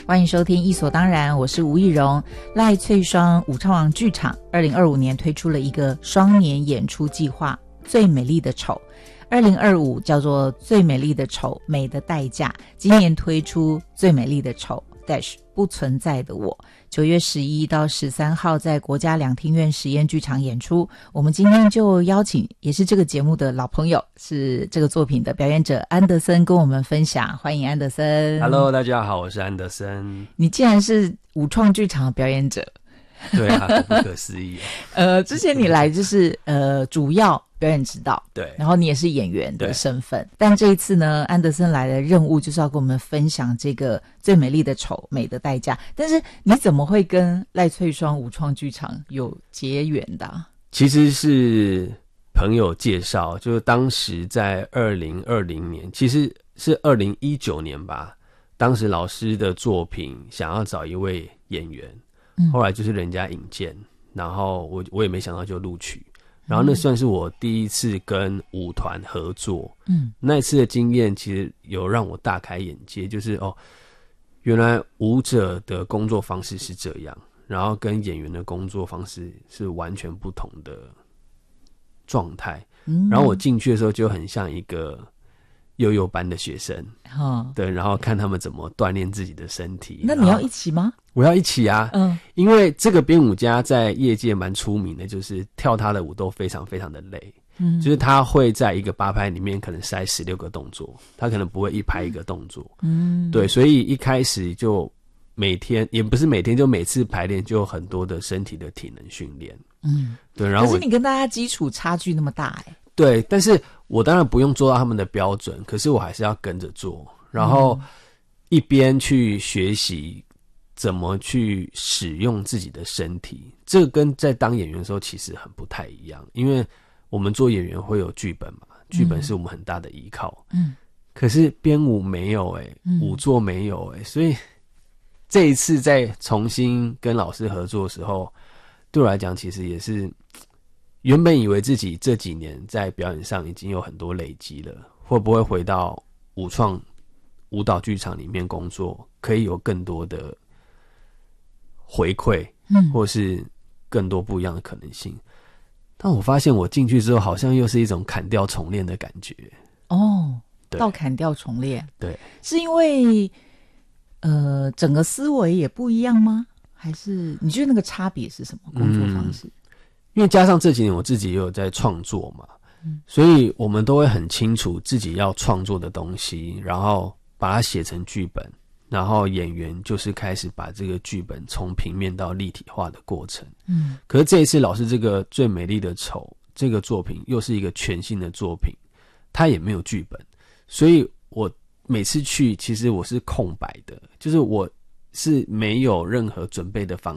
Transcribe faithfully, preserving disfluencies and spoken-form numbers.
欢迎收听艺所当然，我是吴艺荣。赖翠双武昌王剧场二零二五年推出了一个双年演出计划，最美丽的丑。二零二五叫做最美丽的丑，美的代价。今年推出最美丽的丑 dash 不存在的我。九月十一到十三号在国家两厅院实验剧场演出。我们今天就邀请也是这个节目的老朋友，是这个作品的表演者安德森跟我们分享。欢迎安德森。 Hello， 大家好，我是安德森。 你竟然是武创剧场的表演者。 对啊，不可思议、啊、 呃，之前你来就是呃主要表演指导， 对， 然后你也是演员的身份，但这一次呢，安德森来的任务就是要跟我们分享这个最美丽的丑，美的代价。但是你怎么会跟赖翠双武创剧场有结缘的、啊？ 其实是朋友介绍，就是当时在二零二零年，其实是二零一九年吧，当时老师的作品想要找一位演员，后来就是人家引荐，然后我我也没想到就录取，然后那算是我第一次跟舞团合作，嗯，那一次的经验其实有让我大开眼界，就是哦，原来舞者的工作方式是这样，然后跟演员的工作方式是完全不同的状态，嗯，然后我进去的时候就很像一个幼幼班的学生，哦，对，然后看他们怎么锻炼自己的身体。 那你要一起吗？ 我要一起啊，嗯，因为这个编舞家在业界蛮出名的，就是跳他的舞都非常非常的累，嗯，就是他会在一个八拍里面可能塞十六个动作，他可能不会一拍一个动作，嗯，对，所以一开始就每天也不是每天，就每次排练就有很多的身体的体能训练，嗯，对，然后我可是你跟大家基础差距那么大哎、欸， 对，但是我当然不用做到他们的标准，可是我还是要跟着做，然后一边去学习怎么去使用自己的身体，这个跟在当演员的时候其实很不太一样，因为我们做演员会有剧本嘛，剧本是我们很大的依靠，嗯，可是编舞没有哎、欸，舞作没有哎、欸，所以这一次再重新跟老师合作的时候，对我来讲其实也是原本以为自己这几年在表演上已经有很多累积了，会不会回到舞创舞蹈剧场里面工作，可以有更多的回馈，嗯，或是更多不一样的可能性。但我发现我进去之后，好像又是一种砍掉重练的感觉。 哦，到砍掉重练， 对， 是因为呃整个思维也不一样吗？还是你觉得那个差别是什么？工作方式？嗯， 因为加上这几年我自己也有在创作嘛，嗯，所以我们都会很清楚自己要创作的东西，然后把它写成剧本，然后演员就是开始把这个剧本从平面到立体化的过程。嗯，可是这一次老师这个最美丽的丑这个作品又是一个全新的作品，它也没有剧本，所以我每次去其实我是空白的，就是我是没有任何准备的方